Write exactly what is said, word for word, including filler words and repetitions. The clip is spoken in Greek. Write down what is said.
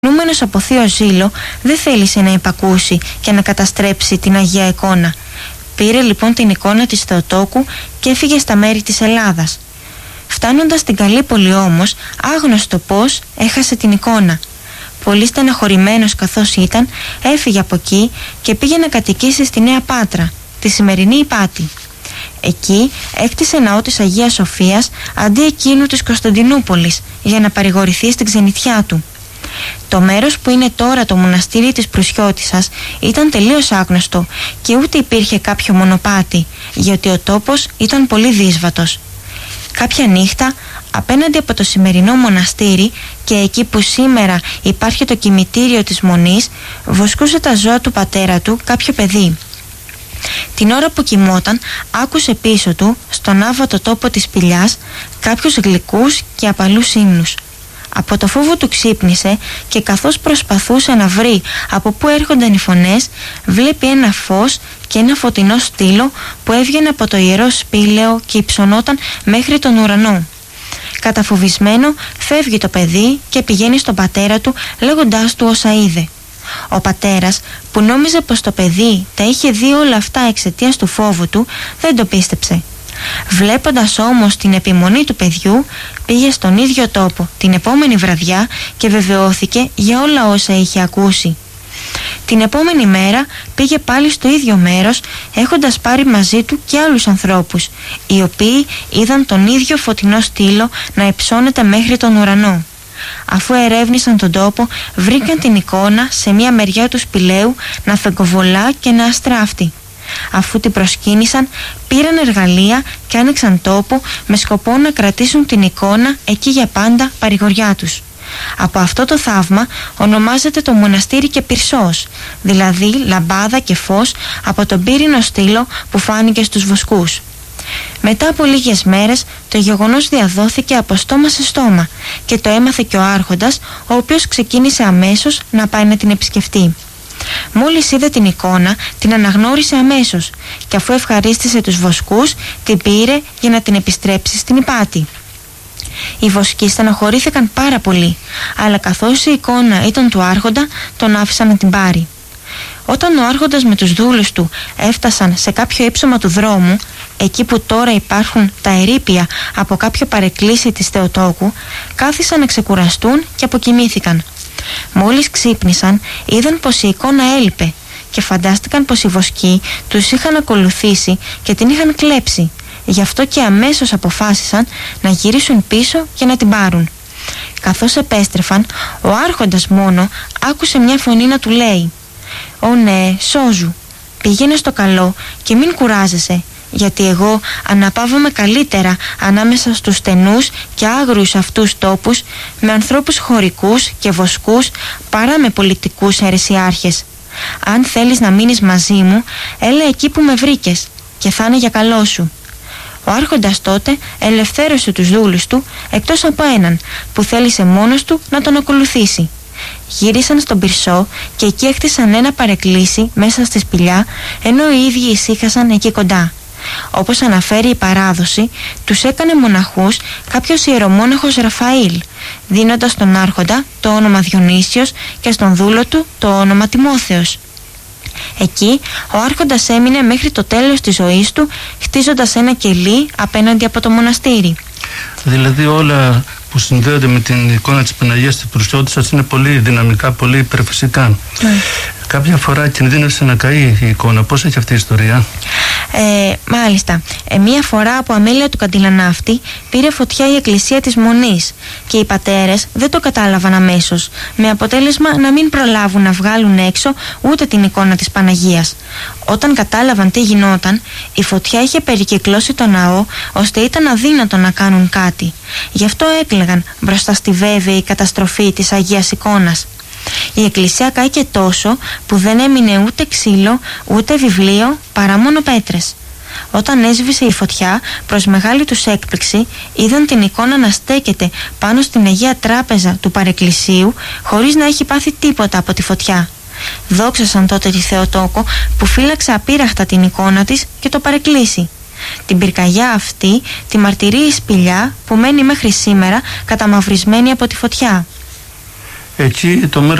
Νούμενος από θείο ζήλο, δεν θέλησε να υπακούσει και να καταστρέψει την Αγία εικόνα. Πήρε λοιπόν την εικόνα της Θεοτόκου και έφυγε στα μέρη της Ελλάδας. Φτάνοντας στην Καλύπολη όμως, άγνωστο πώς, έχασε την εικόνα. Πολύ στεναχωρημένος καθώς ήταν, έφυγε από εκεί και πήγε να κατοικήσει στη Νέα Πάτρα, τη σημερινή Ηπάτη. Εκεί έκτισε ναό της Αγίας Σοφίας αντί εκείνου της Κωνσταντινούπολης, για να παρηγορηθεί στην ξενιτιά του. Το μέρος που είναι τώρα το μοναστήρι της Προυσιώτισσας ήταν τελείως άγνωστο και ούτε υπήρχε κάποιο μονοπάτι, γιατί ο τόπος ήταν πολύ δύσβατος. Κάποια νύχτα, απέναντι από το σημερινό μοναστήρι και εκεί που σήμερα υπάρχει το κημητήριο της Μονής, βοσκούσε τα ζώα του πατέρα του κάποιο παιδί. Την ώρα που κοιμόταν, άκουσε πίσω του, στον άβατο τόπο της σπηλιάς, κάποιους γλυκούς και απαλούς ύμνους. Από το φόβο του ξύπνησε και καθώς προσπαθούσε να βρει από πού έρχονταν οι φωνές, βλέπει ένα φως και ένα φωτεινό στήλο που έβγαινε από το ιερό σπήλαιο και υψωνόταν μέχρι τον ουρανό. Καταφοβισμένο, φεύγει το παιδί και πηγαίνει στον πατέρα του λέγοντάς του όσα είδε. Ο πατέρας, που νόμιζε πως το παιδί τα είχε δει όλα αυτά εξαιτίας του φόβου του, δεν το πίστεψε. Βλέποντας όμως την επιμονή του παιδιού, πήγε στον ίδιο τόπο την επόμενη βραδιά και βεβαιώθηκε για όλα όσα είχε ακούσει. Την επόμενη μέρα πήγε πάλι στο ίδιο μέρος, έχοντας πάρει μαζί του και άλλους ανθρώπους, οι οποίοι είδαν τον ίδιο φωτεινό στήλο να υψώνεται μέχρι τον ουρανό. Αφού ερεύνησαν τον τόπο, βρήκαν την εικόνα σε μια μεριά του σπηλαίου να φεγκοβολά και να αστράφτει. Αφού την προσκύνησαν, πήραν εργαλεία και άνοιξαν τόπο με σκοπό να κρατήσουν την εικόνα εκεί για πάντα παρηγοριά τους. Από αυτό το θαύμα ονομάζεται το μοναστήρι και Πυρσός, δηλαδή λαμπάδα και φως από τον πύρινο στήλο που φάνηκε στους βοσκούς. Μετά από λίγες μέρες το γεγονός διαδόθηκε από στόμα σε στόμα και το έμαθε και ο άρχοντας, ο οποίος ξεκίνησε αμέσως να πάει να την επισκεφτεί. Μόλις είδε την εικόνα, την αναγνώρισε αμέσως και αφού ευχαρίστησε τους βοσκούς, την πήρε για να την επιστρέψει στην Ηπάτη. Οι βοσκοί στενοχωρήθηκαν πάρα πολύ, αλλά καθώς η εικόνα ήταν του άρχοντα, τον άφησαν να την πάρει. Όταν ο άρχοντας με τους δούλους του έφτασαν σε κάποιο ύψωμα του δρόμου, εκεί που τώρα υπάρχουν τα ερείπια από κάποιο παρεκκλήσι της Θεοτόκου, κάθισαν να ξεκουραστούν και αποκοιμήθηκαν. Μόλις ξύπνησαν, είδαν πως η εικόνα έλειπε και φαντάστηκαν πως οι βοσκοί τους είχαν ακολουθήσει και την είχαν κλέψει. Γι' αυτό και αμέσως αποφάσισαν να γυρίσουν πίσω και να την πάρουν. Καθώς επέστρεφαν, ο άρχοντας μόνο άκουσε μια φωνή να του λέει: «Ω ναι, σώζου, πήγαινε στο καλό και μην κουράζεσαι, γιατί εγώ αναπαύομαι καλύτερα ανάμεσα στους στενούς και άγριους αυτούς τόπους με ανθρώπους χωρικούς και βοσκούς παρά με πολιτικούς αιρεσιάρχες. Αν θέλεις να μείνεις μαζί μου, έλα εκεί που με βρήκες και θα είναι για καλό σου». Ο άρχοντας τότε ελευθέρωσε τους δούλους του, εκτός από έναν που θέλησε μόνος του να τον ακολουθήσει. Γύρισαν στον Πυρσό και εκεί έκτισαν ένα παρεκκλήσι μέσα στη σπηλιά, ενώ οι ίδιοι ησύχασαν εκεί κοντά. Όπως αναφέρει η παράδοση, τους έκανε μοναχούς κάποιος ιερομόναχος Ραφαήλ, δίνοντας στον άρχοντα το όνομα Διονύσιος και στον δούλο του το όνομα Τιμόθεος. Εκεί ο άρχοντας έμεινε μέχρι το τέλος της ζωής του, χτίζοντας ένα κελί απέναντι από το μοναστήρι. Δηλαδή όλα που συνδέονται με την εικόνα της Παναγίας της Προυσιώτισσας είναι πολύ δυναμικά, πολύ υπερφυσικά. Mm. Κάποια φορά κινδύνευσε να καεί η εικόνα. Πώς έχει αυτή η ιστορία? Ε, μάλιστα. Ε, μία φορά από αμέλεια του Καντιλανάφτη πήρε φωτιά η εκκλησία της Μονής και οι πατέρες δεν το κατάλαβαν αμέσως, με αποτέλεσμα να μην προλάβουν να βγάλουν έξω ούτε την εικόνα της Παναγίας. Όταν κατάλαβαν τι γινόταν, η φωτιά είχε περικυκλώσει το ναό ώστε ήταν αδύνατο να κάνουν κάτι. Γι' αυτό έκλαιγαν μπροστά στη βέβαιη καταστροφή της Αγίας εικόνας. Η εκκλησία κάηκε τόσο που δεν έμεινε ούτε ξύλο ούτε βιβλίο παρά μόνο πέτρες. Όταν έσβησε η φωτιά, προς μεγάλη τους έκπληξη, είδαν την εικόνα να στέκεται πάνω στην Αγία Τράπεζα του παρεκκλησίου χωρίς να έχει πάθει τίποτα από τη φωτιά. Δόξασαν τότε τη Θεοτόκο που φύλαξε απείραχτα την εικόνα της και το παρεκκλήσι. Την πυρκαγιά αυτή τη μαρτυρεί η σπηλιά που μένει μέχρι σήμερα καταμαυρισμένη από τη φωτιά. Εκεί το μέρος